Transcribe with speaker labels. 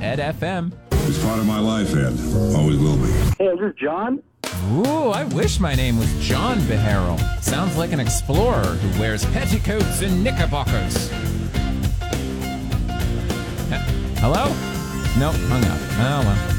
Speaker 1: Ed FM.
Speaker 2: It's part of my life, Ed. Always will be.
Speaker 3: Hey, is this John?
Speaker 1: Ooh, I wish my name was John Beharrell. Sounds like an explorer who wears petticoats and knickerbockers. Hello? Nope, hung up. Oh, well.